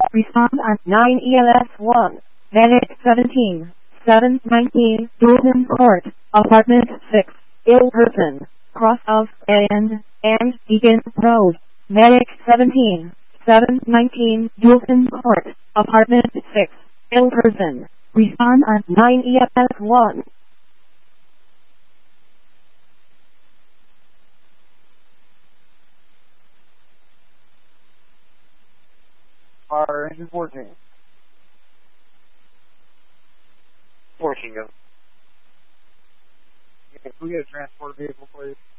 Respond on 9 ELS 1. Medic 17. 719 Dulton Court, Apartment 6, Ilperton, Cross of and Deacon Road. Medic 17. 719 Dulton Court, Apartment 6, Ilperton. Respond on 9 ELS 1. Fire engine 14. 14 go. Can we get a transport vehicle, please?